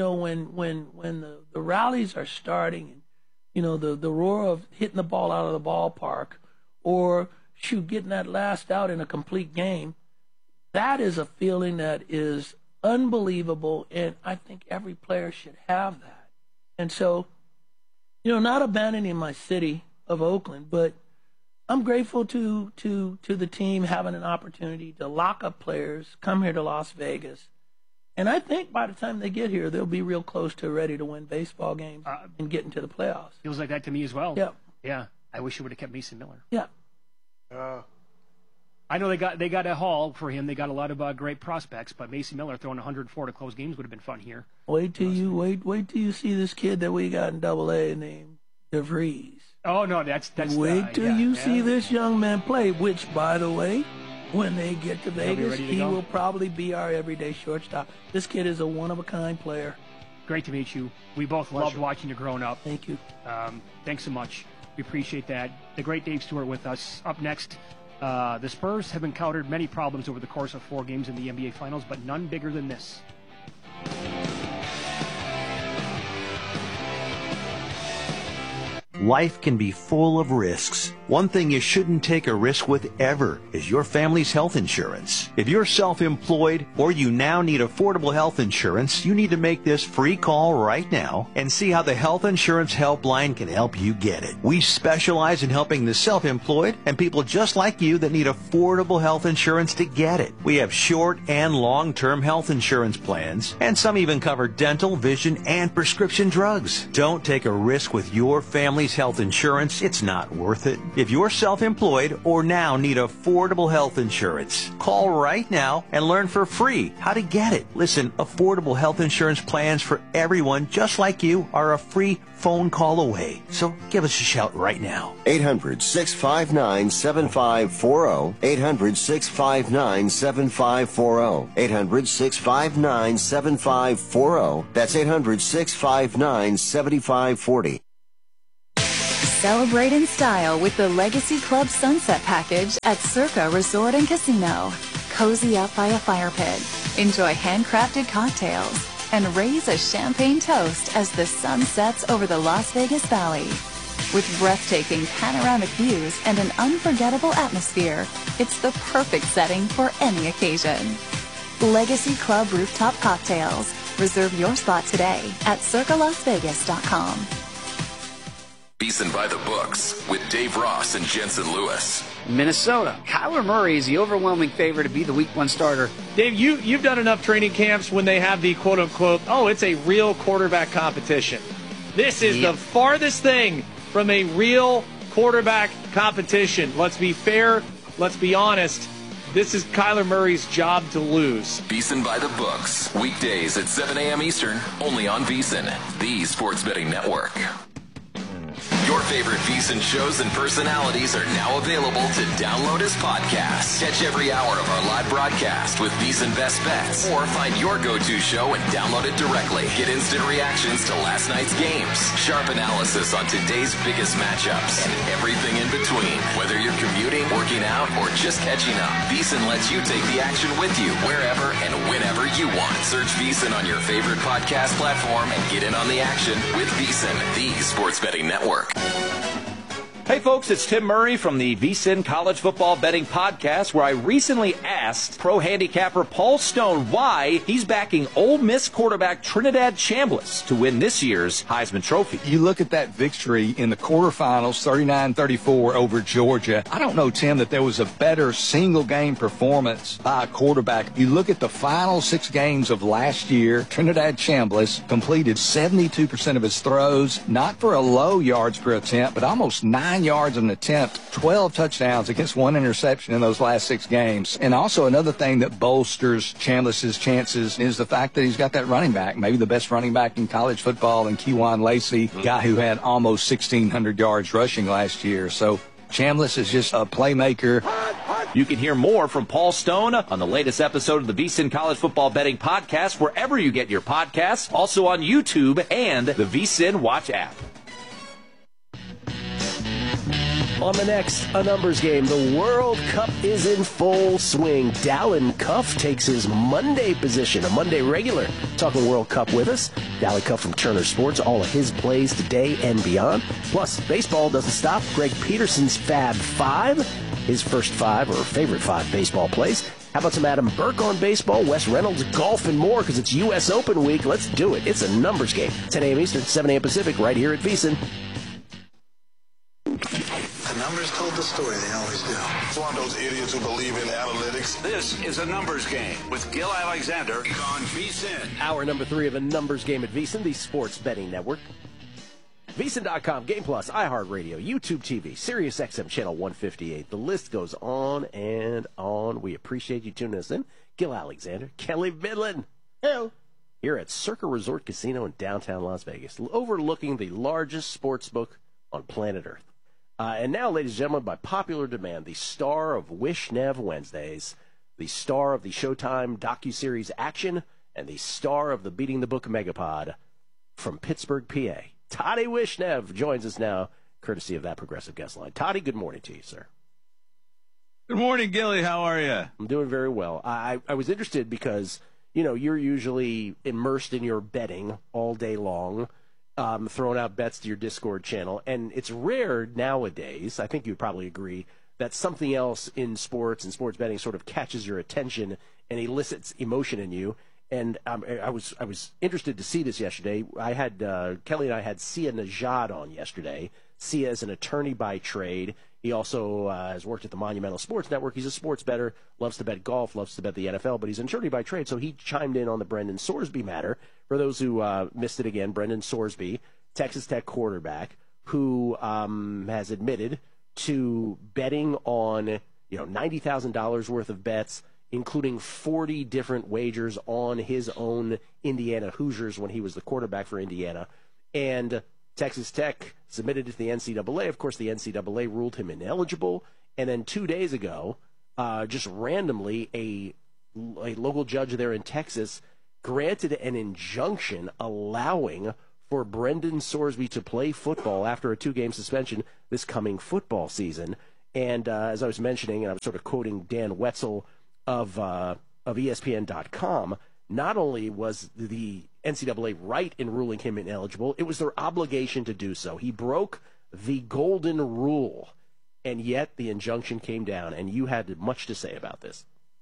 when the rallies are starting and, the roar of hitting the ball out of the ballpark or getting that last out in a complete game, that is a feeling that is unbelievable, and I think every player should have that. And so, not abandoning my city of Oakland, but I'm grateful to the team having an opportunity to lock up players, come here to Las Vegas. And I think by the time they get here, they'll be real close to ready to win baseball games and get into the playoffs. Feels like that to me as well. Yeah. Yeah. I wish you would have kept Mason Miller. Yeah. I know they got a haul for him. They got a lot of great prospects, but Mason Miller throwing 104 to close games would have been fun here. Wait till you see this kid that we got in Double-A named DeVries. Oh no, that's wait till you see this young man play. Which, by the way, when they get to Vegas, he will probably be our everyday shortstop. This kid is a one-of-a-kind player. Great to meet you. We both loved watching you growing up. Thank you. Thanks so much. We appreciate that. The great Dave Stewart with us. Up next, the Spurs have encountered many problems over the course of 4 games in the NBA Finals, but none bigger than this. Life can be full of risks. One thing you shouldn't take a risk with ever is your family's health insurance. If you're self-employed or you now need affordable health insurance, you need to make this free call right now and see how the Health Insurance Helpline can help you get it. We specialize in helping the self-employed and people just like you that need affordable health insurance to get it. We have short and long-term health insurance plans, and some even cover dental, vision, and prescription drugs. Don't take a risk with your family's health insurance. It's not worth it. If you're self-employed or now need affordable health insurance, call right now and learn for free how to get it. Listen, affordable health insurance plans for everyone just like you are a free phone call away. So give us a shout right now. 800-659-7540. 800-659-7540. 800-659-7540. That's 800-659-7540. Celebrate in style with the Legacy Club Sunset Package at Circa Resort and Casino. Cozy up by a fire pit, enjoy handcrafted cocktails, and raise a champagne toast as the sun sets over the Las Vegas Valley. With breathtaking panoramic views and an unforgettable atmosphere, it's the perfect setting for any occasion. Legacy Club Rooftop Cocktails. Reserve your spot today at circalasvegas.com. VSiN by the Books with Dave Ross and Jensen Lewis. Minnesota. Kyler Murray is the overwhelming favorite to be the Week 1 starter. Dave, you've done enough training camps when they have the quote-unquote, it's a real quarterback competition. This is the farthest thing from a real quarterback competition. Let's be fair. Let's be honest. This is Kyler Murray's job to lose. VSiN by the Books. Weekdays at 7 a.m. Eastern, only on VSiN, the Sports Betting Network. Your favorite VSiN shows and personalities are now available to download as podcasts. Catch every hour of our live broadcast with VSiN Best Bets, or find your go-to show and download it directly. Get instant reactions to last night's games, sharp analysis on today's biggest matchups, and everything in between. Whether you're commuting, working out, or just catching up, VSiN lets you take the action with you wherever and whenever you want. Search VSiN on your favorite podcast platform and get in on the action with VSiN, the Sports Betting Network. Hey folks, it's Tim Murray from the VSiN College Football Betting Podcast, where I recently asked pro handicapper Paul Stone why he's backing Ole Miss quarterback Trinidad Chambliss to win this year's Heisman Trophy. You look at that victory in the quarterfinals, 39-34 over Georgia. I don't know, Tim, that there was a better single-game performance by a quarterback. You look at the final 6 games of last year, Trinidad Chambliss completed 72% of his throws, not for a low yards per attempt, but almost 9 yards an attempt, 12 touchdowns against 1 interception in those last 6 games. And also another thing that bolsters Chambliss's chances is the fact that he's got that running back, maybe the best running back in college football, and Kejuan Lacey, guy who had almost 1,600 yards rushing last year. So Chambliss is just a playmaker. You can hear more from Paul Stone on the latest episode of the VSiN College Football Betting Podcast, wherever you get your podcasts, also on YouTube and the VSiN Watch app. On the next A Numbers Game, the World Cup is in full swing. Dallin Cuff takes his Monday position, a Monday regular. Talking World Cup with us. Dallin Cuff from Turner Sports, all of his plays today and beyond. Plus, baseball doesn't stop. Greg Peterson's Fab 5, his first 5 or favorite 5 baseball plays. How about some Adam Burke on baseball, Wes Reynolds, golf, and more, because it's U.S. Open week. Let's do it. It's A Numbers Game. 10 a.m. Eastern, 7 a.m. Pacific, right here at VSiN. The numbers told the story, they always do. It's one of those idiots who believe in analytics. This is A Numbers Game with Gil Alexander on VSiN. Hour number 3 of A Numbers Game at VSiN, the Sports Betting Network. VSiN.com, Game Plus, iHeartRadio, YouTube TV, Sirius XM Channel 158. The list goes on and on. We appreciate you tuning us in. Gil Alexander, Kelly Midland. Hello. Here at Circa Resort Casino in downtown Las Vegas, overlooking the largest sports book on planet Earth. And now, ladies and gentlemen, by popular demand, the star of Wishnev Wednesdays, the star of the Showtime docuseries Action, and the star of the Beating the Book Megapod from Pittsburgh, PA, Toddy Wishnev joins us now, courtesy of that Progressive Guest Line. Toddy, good morning to you, sir. Good morning, Gilly. How are you? I'm doing very well. I was interested because, you're usually immersed in your betting all day long, throwing out bets to your Discord channel, and it's rare nowadays, I think you'd probably agree, that something else in sports and sports betting sort of catches your attention and elicits emotion in you. And I was interested to see this yesterday. I had Kelly and I had Sia Najad on yesterday. Sia is an attorney by trade. He also has worked at the Monumental Sports Network. He's a sports bettor, loves to bet golf, loves to bet the NFL, but he's an attorney by trade. So he chimed in on the Brendan Sorsby matter. For those who missed it again, Brendan Sorsby, Texas Tech quarterback, who has admitted to betting on, $90,000 worth of bets, including 40 different wagers on his own Indiana Hoosiers when he was the quarterback for Indiana. And Texas Tech submitted it to the NCAA. Of course, the NCAA ruled him ineligible. And then 2 days ago, just randomly, a local judge there in Texas granted an injunction allowing for Brendan Sorsby to play football after a 2-game suspension this coming football season. And as I was mentioning, and I was sort of quoting Dan Wetzel of ESPN.com, not only was the NCAA right in ruling him ineligible, it was their obligation to do so. He broke the golden rule, and yet the injunction came down, and you had much to say about this.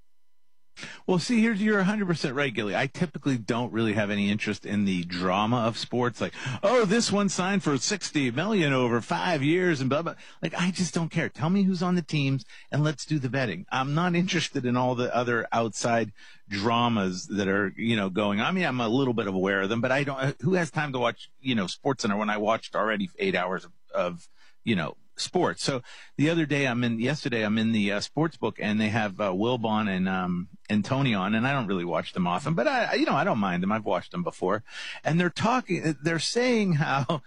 Well, see, you're 100% right, Gilly. I typically don't really have any interest in the drama of sports. Like, oh, this one signed for $60 million over 5 years and blah, blah. Like, I just don't care. Tell me who's on the teams and let's do the betting. I'm not interested in all the other outside dramas that are, going on. I mean, I'm a little bit aware of them, but I don't, who has time to watch, Sports Center when I watched already 8 hours of sports. So the other day yesterday I'm in the sports book, and they have Wilbon and Tony on, and I don't really watch them often, but I don't mind them. I've watched them before, and they're saying how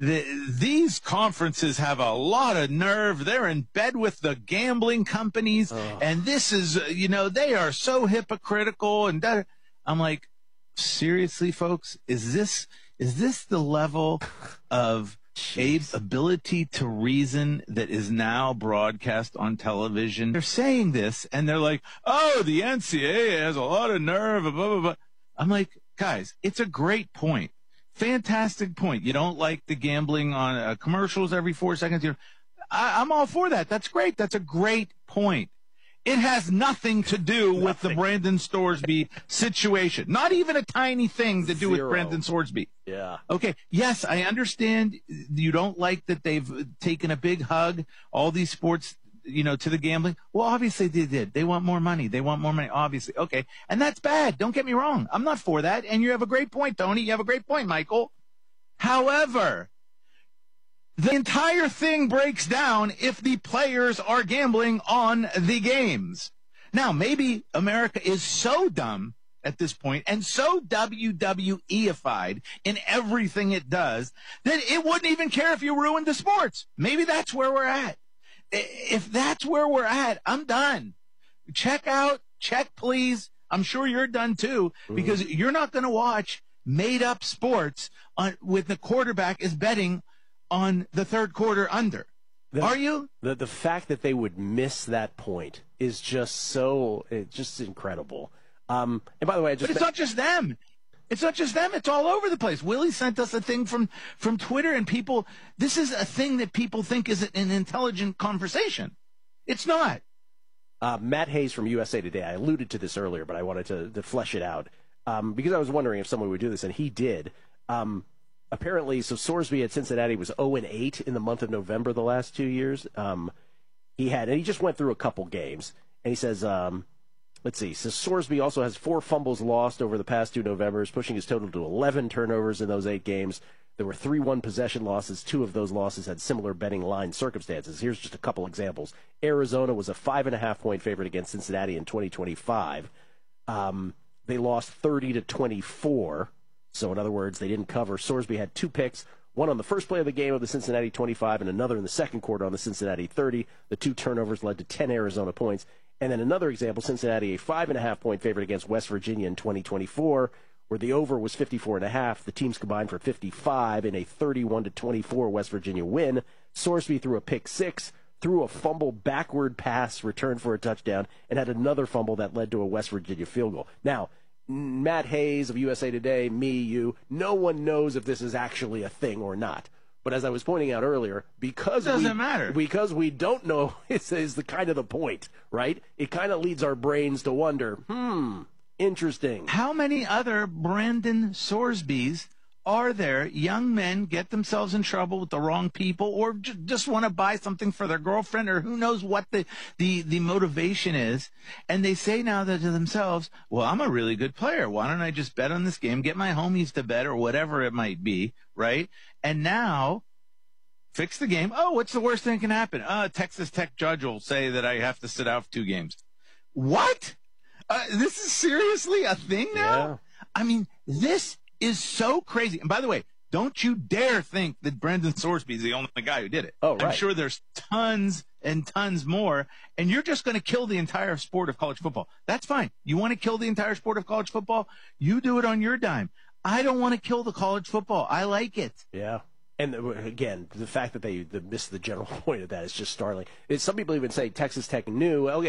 these conferences have a lot of nerve. They're in bed with the gambling companies, and this is, they are so hypocritical. And I'm like, seriously, folks, is this the level of Abe's ability to reason that is now broadcast on television? They're saying this, and they're like, oh, the NCAA has a lot of nerve, blah, blah, blah. I'm like, guys, it's a great point. Fantastic point. You don't like the gambling on commercials every 4 seconds? I'm all for that. That's great. That's a great point. It has nothing to do with the Brandon Sorsby situation. Not even a tiny thing to do with Brandon Sorsby. Yeah. Okay. Yes, I understand you don't like that they've taken a big hug, all these sports, to the gambling. Well, obviously they did. They want more money. Obviously. Okay. And that's bad. Don't get me wrong. I'm not for that. And you have a great point, Tony. You have a great point, Michael. However, the entire thing breaks down if the players are gambling on the games. Now, maybe America is so dumb at this point and so WWE-ified in everything it does that it wouldn't even care if you ruined the sports. Maybe that's where we're at. If that's where we're at, I'm done. Check out, please. I'm sure you're done too, because you're not going to watch made-up sports with the quarterback is betting on the third quarter under. Are you? The fact that they would miss that point is just incredible. And by the way, but it's not just them. It's not just them. It's all over the place. Willie sent us a thing from Twitter, and this is a thing that people think is an intelligent conversation. It's not. Matt Hayes from USA Today, I alluded to this earlier, but I wanted to flesh it out because I was wondering if someone would do this, and he did. Apparently, so Sorsby at Cincinnati was 0-8 in the month of November the last 2 years. He just went through a couple games, and he says, let's see, so Sorsby also has 4 fumbles lost over the past 2 Novembers, pushing his total to 11 turnovers in those 8 games. There were 3 one-possession losses. 2 of those losses had similar betting line circumstances. Here's just a couple examples. Arizona was a 5.5-point favorite against Cincinnati in 2025. They lost 30-24. So, in other words, they didn't cover. Sorsby had 2 picks, one on the first play of the game of the Cincinnati 25 and another in the second quarter on the Cincinnati 30. The 2 turnovers led to 10 Arizona points. And then another example, Cincinnati, a 5.5-point favorite against West Virginia in 2024, where the over was 54.5. The teams combined for 55 in a 31-24 West Virginia win. Sorsby threw a pick 6, threw a fumble backward pass, returned for a touchdown, and had another fumble that led to a West Virginia field goal. Now, Matt Hayes of USA Today, me, you, no one knows if this is actually a thing or not. But as I was pointing out earlier, because we don't know, is the kind of the point, right? It kind of leads our brains to wonder, interesting. How many other Brandon Sorsbys are there? Young men get themselves in trouble with the wrong people, or just want to buy something for their girlfriend, or who knows what the motivation is, and they say now to themselves, well, I'm a really good player. Why don't I just bet on this game, get my homies to bet, or whatever it might be, right? And now Fix the game. Oh, what's the worst thing that can happen? Texas Tech judge will say that I have to sit out for 2 games. What? This is seriously a thing now? Yeah. I mean, this is so crazy. And by the way, don't you dare think that Brendan Sorsby is the only guy who did it. Oh, right. I'm sure there's tons and tons more, and you're just going to kill the entire sport of college football. That's fine. You want to kill the entire sport of college football? You do it on your dime. I don't want to kill the college football. I like it. Yeah. And again, the fact that they missed the general point of that is just startling. Some people even say Texas Tech knew, okay,